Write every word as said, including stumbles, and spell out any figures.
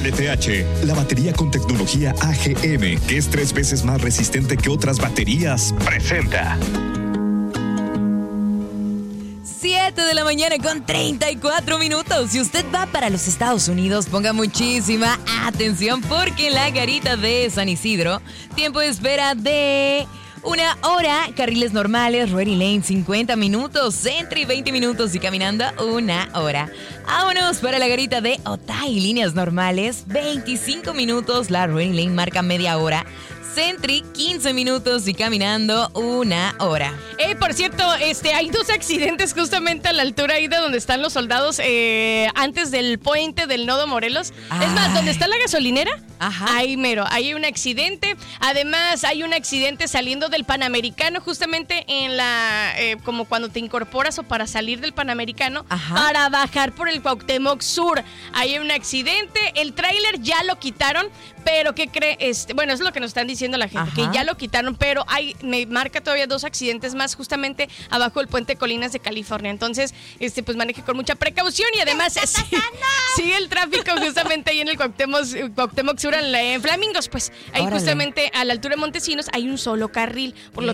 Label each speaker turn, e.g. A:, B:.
A: L T H, la batería con tecnología A G M, que es tres veces más resistente que otras baterías, presenta.
B: siete de la mañana con treinta y cuatro minutos. Si usted va para los Estados Unidos, ponga muchísima atención porque en la garita de San Isidro, tiempo de espera de una hora, carriles normales, Ready Lane cincuenta minutos, Sentry veinte minutos y caminando una hora. Vámonos para la garita de Otay, líneas normales, veinticinco minutos, la Ready Lane marca media hora. Sentry, quince minutos y caminando una hora.
C: Eh, por cierto, este, hay dos accidentes justamente a la altura ahí de donde están los soldados, eh, antes del puente del Nodo Morelos. Ay. Es más, donde está la gasolinera, Ajá. ahí mero, ahí hay un accidente. Además, hay un accidente saliendo del Panamericano, justamente en la, eh, como cuando te incorporas o para salir del Panamericano, Ajá. para bajar por el Cuauhtémoc Sur. Ahí hay un accidente, el tráiler ya lo quitaron, pero ¿qué cree? Este, bueno, eso es lo que nos están diciendo la gente, Ajá. que ya lo quitaron, pero hay, me marca todavía dos accidentes más justamente abajo del puente Colinas de California. Entonces, este, pues maneje con mucha precaución y además sí, sigue el tráfico justamente ahí en el Cuauhtémoc, Cuauhtémoc Sur, en, la, en Flamingos, pues ahí Órale. justamente a la altura de Montesinos hay un solo carril, por lo